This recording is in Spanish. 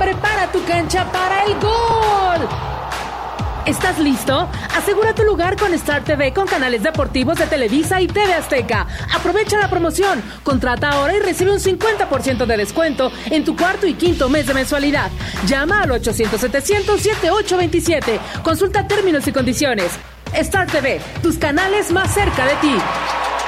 prepara tu cancha para el gol. ¿Estás listo? Asegura tu lugar con Star TV con canales deportivos de Televisa y TV Azteca. Aprovecha la promoción. Contrata ahora y recibe un 50% de descuento en tu cuarto y quinto mes de mensualidad. Llama al 800-700-7827. Consulta términos y condiciones. Star TV, tus canales más cerca de ti.